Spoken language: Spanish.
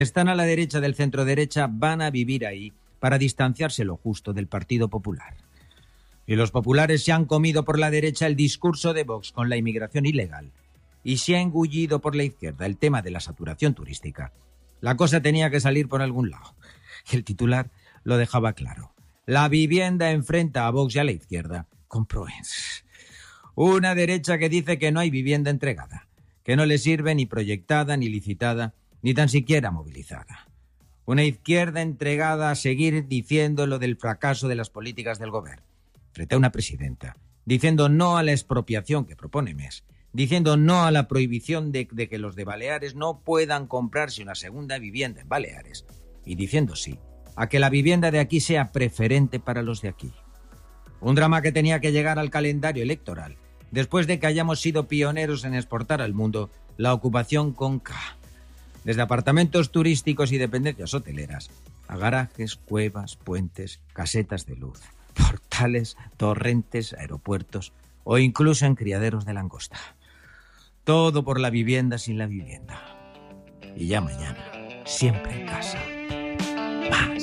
Están a la derecha del centro-derecha van a vivir ahí para distanciarse lo justo del Partido Popular. Y los populares se han comido por la derecha el discurso de Vox con la inmigración ilegal y se ha engullido por la izquierda el tema de la saturación turística. La cosa tenía que salir por algún lado. Y el titular lo dejaba claro. La vivienda enfrenta a Vox y a la izquierda con Proens. Una derecha que dice que no hay vivienda entregada, que no le sirve ni proyectada, ni licitada, ni tan siquiera movilizada. Una izquierda entregada a seguir diciendo lo del fracaso de las políticas del gobierno, frente a una presidenta, diciendo no a la expropiación que propone Mes, diciendo no a la prohibición de que los de Baleares no puedan comprarse una segunda vivienda en Baleares, y diciendo sí a que la vivienda de aquí sea preferente para los de aquí. Un drama que tenía que llegar al calendario electoral, después de que hayamos sido pioneros en exportar al mundo la ocupación con K. Desde apartamentos turísticos y dependencias hoteleras, a garajes, cuevas, puentes, casetas de luz, portales, torrentes, aeropuertos o incluso en criaderos de langosta. Todo por la vivienda sin la vivienda. Y ya mañana, siempre en casa. Más.